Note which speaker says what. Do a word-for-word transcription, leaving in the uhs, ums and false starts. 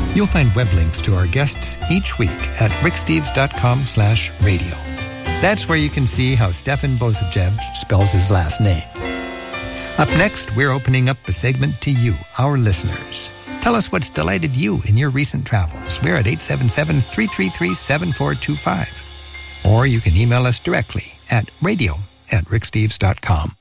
Speaker 1: You'll find web links to our guests each week at ricksteves.com slash radio. That's where you can see how Stefan Bozajev spells his last name. Up next, we're opening up a segment to you, our listeners. Tell us what's delighted you in your recent travels. We're at eight seven seven, three three three, seven four two five. Or you can email us directly at radio at ricksteves dot com.